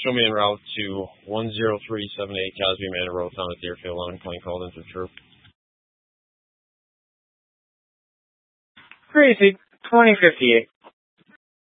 Show me en route to 10378 Cosby Manor Road, found at the airfield. 11 plane called into troop. Crazy. 2058.